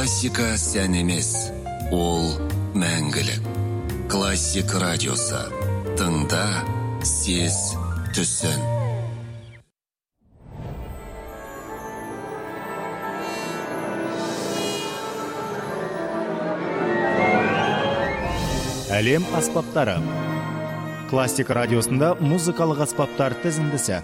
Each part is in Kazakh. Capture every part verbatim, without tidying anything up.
Классика сән емес, ол мәңгілік. Классик радиосы. Тыңда, сез, түсін. Әлем аспаптары. Классик радиосында музыкалық аспаптар тізіндісі.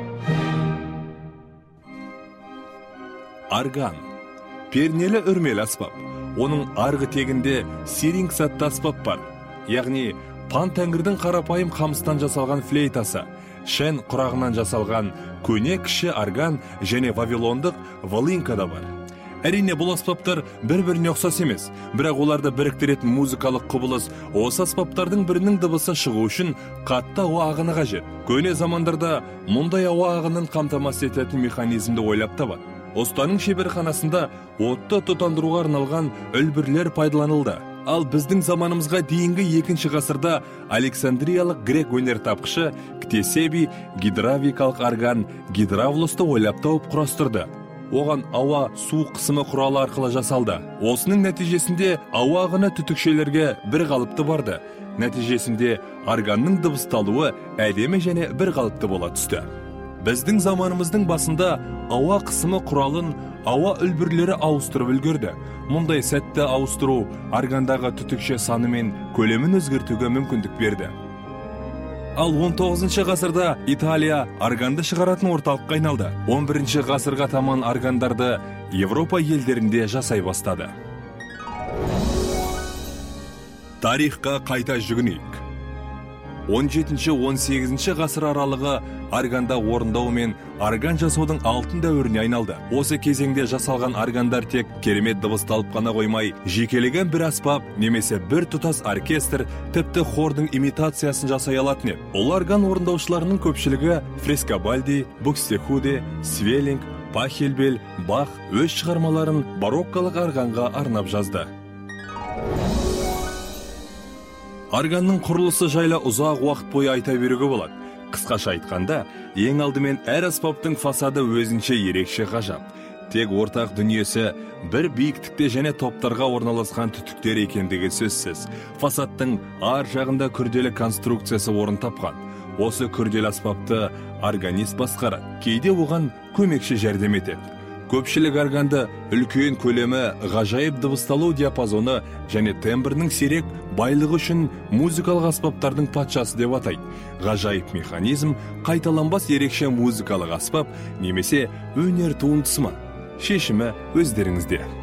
Орган. Пернелі үрмелі аспап. Оның арғы тегінде сиринг затты аспап бар. Яғни пан тәңірдің қарапайым қамыстан жасалған флейтасы, шен құрағынан жасалған көне кіші орган және вавилондық волынка да бар. Әрине бұл аспаптар бір-біріне ұқсас емес, бірақ оларды біріктіретін музыкалық құбылыс осы аспаптардың бірінің дыбысы шығу үшін қатты ауа ағыны қажет. Көне замандарда мұндай ауа ағынын қамтамасыз ететін механизмді ойлап табады. Останың шеберханасында отты тұтандыруға арналған үлбірлер пайдаланылды. Ал біздің заманымызға дейінгі екінші ғасырда Александриялық грек өнертапқышы Ктесеби гидравликалық орган гидравлусты ойлап тауып құрастырды. Оған ауа су қысымы құралы арқылы жасалды. Осының нәтижесінде ауа ағыны түтікшелерге бір қалыпты барды. Нәтижесінде органның дыбысталуы әдемі және бір қалыпты бола түсті. Біздің заманымыздың басында ауа қысымы құралын ауа үлбірлері ауыстырып үлгерді. Мұндай сәтті ауыстыру органдағы түтікше саны мен көлемін өзгертуге мүмкіндік берді. Ал он тоғызыншы ғасырда Италия органды шығаратын орталыққа айналды. он бірінші ғасырға таман органдарды Европа елдерінде жасай бастады. Тарихқа қайта жүгінейік. он жетінші он сегізінші ғасыр аралығы органда орындау мен орган жасаудың алтын дәуіріне айналды. Осы кезеңде жасалған органдар тек керемет дыбысталып қана қоймай, жекелеген бір аспап немесе бір тұтас оркестр, тіпті хордың имитациясын жасай алатын еді. Ол орган орындаушыларының көпшілігі Фрескабальди, Букстехуде, Свеллинг, Пахельбель, Бах өз шығармаларын бароккалық органға арнап жазды. Органның құрылысы жайлы ұзақ уақыт бойы айта беруге болады. Қысқаша айтқанда, ең алдымен әр аспаптың фасады өзінше ерекше ғажап. Тек ортақ дүниесі бір биіктікте және топтарға орналасқан түтіктер екендігі сөзсіз. Фасадтың ар жағында күрделі конструкциясы орын тапқан. Осы күрделі аспапты органист басқарады, кейде оған көмекші жәрдем етеді. Көпшілік органды үлкен көлемі, ғажайып дыбысталу диапазоны және тембрінің сирек байлығы үшін музыкалық аспаптардың патшасы деп атайды. Ғажайып механизм қайталанбас ерекше музыкалық аспап немесе өнер туындысы ма? Шешімі өздеріңізде.